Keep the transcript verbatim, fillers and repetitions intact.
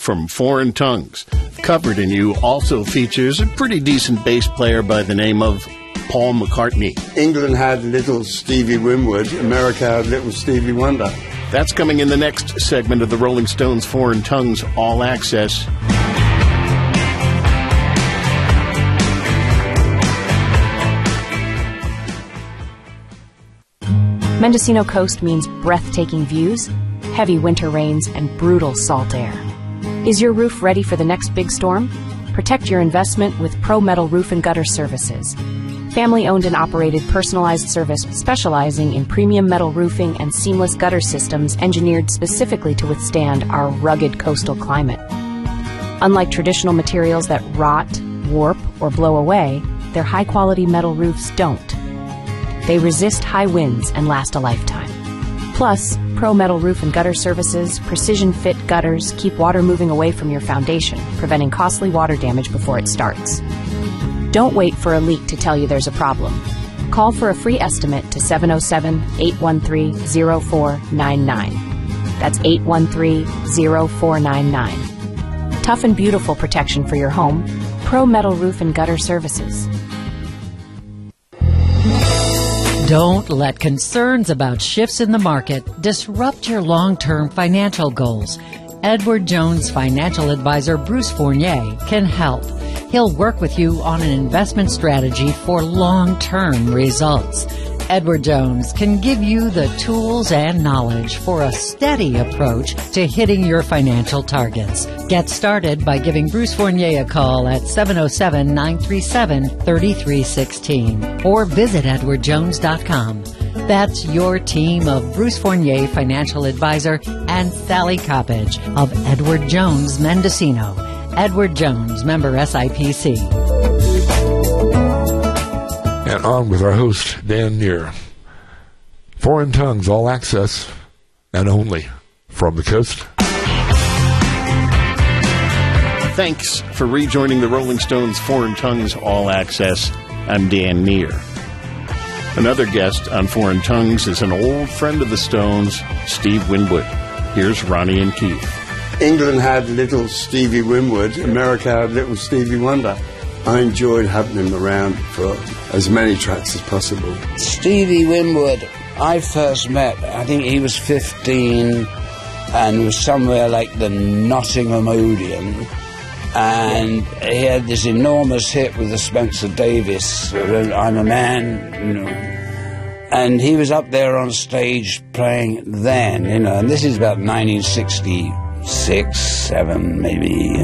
from Foreign Tongues. Covered in You also features a pretty decent bass player by the name of Paul McCartney. England had little Stevie Winwood, America had little Stevie Wonder. That's coming in the next segment of the Rolling Stones Foreign Tongues All Access. Mendocino Coast means breathtaking views, heavy winter rains, and brutal salt air. Is your roof ready for the next big storm? Protect your investment with Pro Metal Roof and Gutter Services. Family-owned and operated personalized service specializing in premium metal roofing and seamless gutter systems engineered specifically to withstand our rugged coastal climate. Unlike traditional materials that rot, warp, or blow away, their high-quality metal roofs don't. They resist high winds and last a lifetime. Plus, Pro Metal Roof and Gutter Services precision-fit gutters keep water moving away from your foundation, preventing costly water damage before it starts. Don't wait for a leak to tell you there's a problem. Call for a free estimate to seven oh seven, eight one three, oh four nine nine. That's eight one three, oh four nine nine. Tough and beautiful protection for your home. Pro Metal Roof and Gutter Services. Don't let concerns about shifts in the market disrupt your long-term financial goals. Edward Jones financial advisor Bruce Fournier can help. He'll work with you on an investment strategy for long-term results. Edward Jones can give you the tools and knowledge for a steady approach to hitting your financial targets. Get started by giving Bruce Fournier a call at seven oh seven, nine three seven, three three one six or visit edward jones dot com. That's your team of Bruce Fournier Financial Advisor and Sally Coppage of Edward Jones Mendocino. Edward Jones, member S I P C. And on with our host, Dan Neer. Foreign Tongues, All Access, and only from the coast. Thanks for rejoining the Rolling Stones Foreign Tongues All Access. I'm Dan Neer. Another guest on Foreign Tongues is an old friend of the Stones, Steve Winwood. Here's Ronnie and Keith. England had little Stevie Winwood, America had little Stevie Wonder. I enjoyed having him around for as many tracks as possible. Stevie Winwood, I first met, I think he was fifteen, and was somewhere like the Nottingham Odeon, and he had this enormous hit with the Spencer Davis, I'm a Man, you know, and he was up there on stage playing then, you know, and this is about nineteen sixty-six, seven, maybe.